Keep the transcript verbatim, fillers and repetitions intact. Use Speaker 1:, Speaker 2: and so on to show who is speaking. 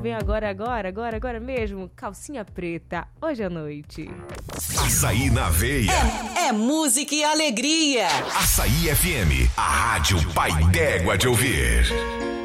Speaker 1: vem agora, agora, agora, agora mesmo. Calcinha Preta, hoje à noite.
Speaker 2: Açaí na veia.
Speaker 3: É, é música e alegria.
Speaker 2: Açaí F M, a rádio pai d'égua de ouvir.